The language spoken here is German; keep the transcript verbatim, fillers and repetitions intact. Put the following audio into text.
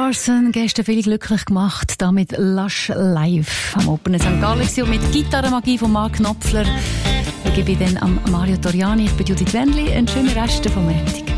Larson, gestern viele glücklich gemacht, da mit Lush Live am Open Sankt Gallen und mit Gitarrenmagie von Mark Knopfler. Ich gebe dann an Mario Toriani, ich bin Judith Wendli, einen schönen Rest vom Montag.